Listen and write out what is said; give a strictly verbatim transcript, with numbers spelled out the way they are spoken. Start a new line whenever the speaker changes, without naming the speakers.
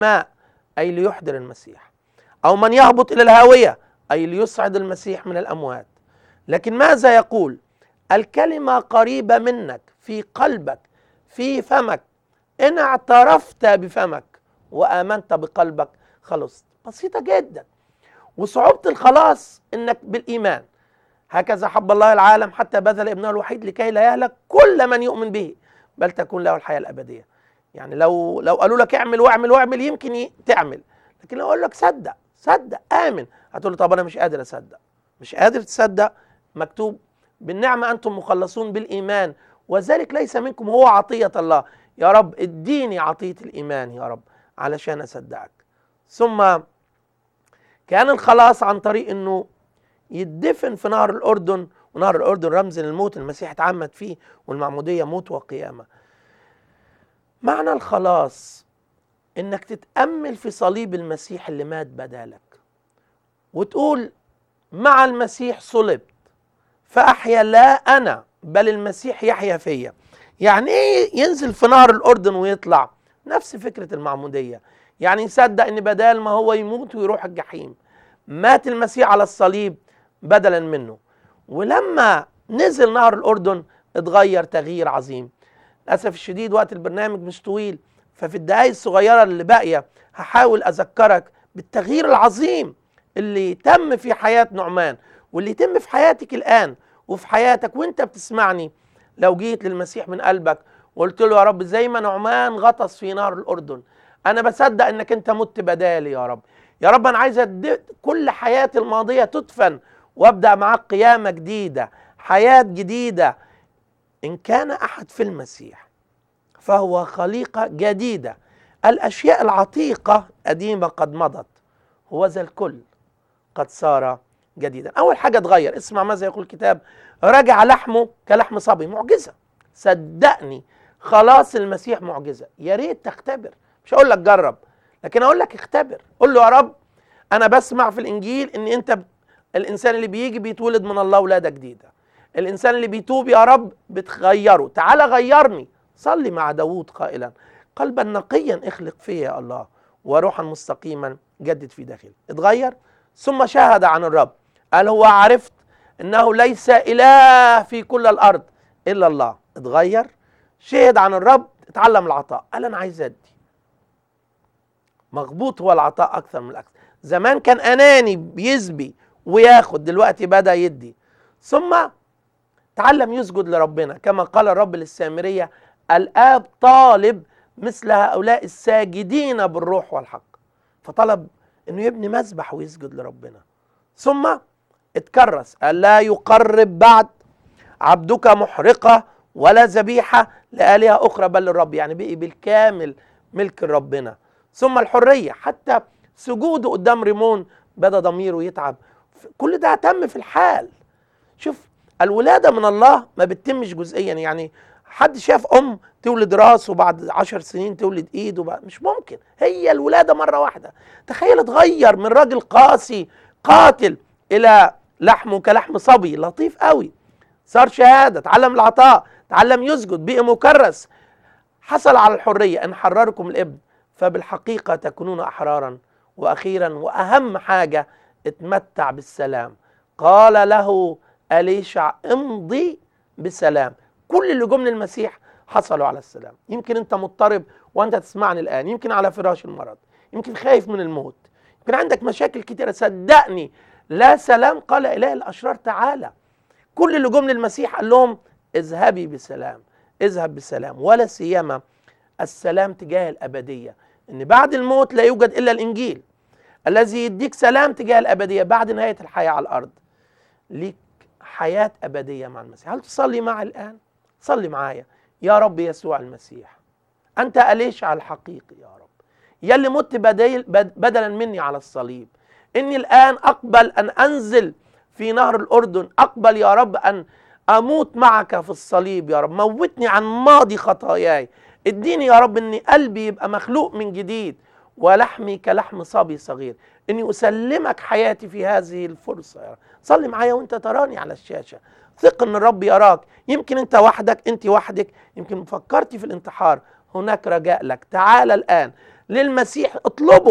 الماء أي ليحضر المسيح، أو من يهبط إلى الهاوية أي ليصعد المسيح من الأموات. لكن ماذا يقول؟ الكلمة قريبة منك، في قلبك، في فمك، إن اعترفت بفمك وآمنت بقلبك خلصت. بسيطة جدا. وصعوبة الخلاص إنك بالإيمان. هكذا حب الله العالم حتى بذل ابنه الوحيد لكي لا يهلك كل من يؤمن به بل تكون له الحياة الأبدية. يعني لو لو قالوا لك اعمل واعمل واعمل يمكن تعمل، لكن لو قالوا لك صدق صدق آمن، هتقول له طب أنا مش قادر أصدق. مش قادر تصدق؟ مكتوب بالنعمة أنتم مخلصون بالإيمان وذلك ليس منكم، هو عطية الله. يا رب اديني عطية الإيمان يا رب علشان أصدقك. ثم كان الخلاص عن طريق أنه يدفن في نهر الأردن، ونهر الأردن رمز للموت، المسيح اتعمد فيه، والمعمودية موت وقيامة. معنى الخلاص انك تتأمل في صليب المسيح اللي مات بدالك وتقول مع المسيح صلبت فأحيا لا أنا بل المسيح يحيا فيا. يعني ايه ينزل في نهر الأردن ويطلع؟ نفس فكرة المعمودية. يعني يصدق ان بدال ما هو يموت ويروح الجحيم مات المسيح على الصليب بدلا منه. ولما نزل نهر الأردن اتغير تغيير عظيم. للأسف الشديد وقت البرنامج مش طويل، ففي الدقائق الصغيرة اللي باقية هحاول أذكرك بالتغيير العظيم اللي تم في حياة نعمان واللي يتم في حياتك الآن وفي حياتك وانت بتسمعني. لو جيت للمسيح من قلبك وقلت له يا رب زي ما نعمان غطس في نهر الأردن، أنا بصدق أنك أنت مت بدالي يا رب. يا رب أنا عايز كل حياتي الماضية تدفن وابدأ معاك قيامة جديدة، حياة جديدة. إن كان أحد في المسيح فهو خليقة جديدة، الأشياء العتيقة قديمة قد مضت هو ذا الكل قد صار جديدا. أول حاجة اتغير، اسمع ماذا يقول الكتاب، رجع لحمه كلحم صبي. معجزة، صدقني خلاص المسيح معجزة. يا ريت تختبر، مش هقول لك جرب لكن أقول لك اختبر. قول له يا رب أنا بسمع في الإنجيل إن أنت الإنسان اللي بيجي بيتولد من الله ولادة جديدة، الإنسان اللي بيتوب يا رب بتغيره، تعال غيرني. صلي مع داود قائلا قلبا نقيا اخلق فيه يا الله وروحا مستقيما جدد في داخلي. اتغير. ثم شهد عن الرب قال هو عرفت انه ليس اله في كل الارض الا الله. اتغير، شهد عن الرب، اتعلم العطاء، قال انا عايز ادي. مغبوط هو العطاء اكثر من الاكثر. زمان كان اناني بيسبي وياخد، دلوقتي بدا يدي. ثم تعلم يسجد لربنا كما قال الرب للسامرية الآب طالب مثل هؤلاء الساجدين بالروح والحق. فطلب انه يبني مذبح ويسجد لربنا. ثم اتكرس قال لا يقرب بعد عبدك محرقة ولا ذبيحة لآلهة أخرى بل للرب. يعني بقي بالكامل ملك ربنا. ثم الحرية، حتى سجوده قدام ريمون بدا ضميره يتعب. كل ده تم في الحال. شوف الولادة من الله ما بتتمش جزئيا. يعني حد شاف أم تولد راس وبعد عشر سنين تولد إيد وبعد؟ مش ممكن. هي الولادة مرة واحدة. تخيل اتغير من راجل قاسي قاتل إلى لحمه كلحم صبي لطيف قوي. صار شهادة، تعلم العطاء، تعلم يسجد، بقي مكرس، حصل على الحرية. إن حرركم الابن فبالحقيقة تكونون أحرارا. وأخيرا وأهم حاجة اتمتع بالسلام. قال له أليشع امضي بسلام. كل اللي جم للمسيح حصلوا على السلام. يمكن انت مضطرب وانت تسمعني الآن، يمكن على فراش المرض، يمكن خايف من الموت، يمكن عندك مشاكل كتيرة. صدقني لا سلام قال إله الأشرار تعالى. كل اللي جم للمسيح قال لهم اذهبي بسلام، اذهب بسلام، ولا سيما السلام تجاه الأبدية. ان بعد الموت لا يوجد إلا الإنجيل الذي يديك سلام تجاه الأبدية بعد نهاية الحياة على الأرض. ليك حياة أبدية مع المسيح. هل تصلي معي الآن؟ صلي معايا. يا رب يسوع المسيح أنت أليشع الحقيقي يا رب، يا اللي مت بدلا مني على الصليب. إني الآن أقبل أن أنزل في نهر الأردن، أقبل يا رب أن أموت معك في الصليب. يا رب موتني عن ماضي خطاياي، اديني يا رب أن قلبي يبقى مخلوق من جديد ولحمي كلحم صبي صغير. إني أسلمك حياتي في هذه الفرصة يا رب. صلي معايا وانت تراني على الشاشة. ثق ان الرب يراك. يمكن انت وحدك، انت وحدك، يمكن فكرتي في الانتحار. هناك رجاء لك. تعال الآن للمسيح اطلبه.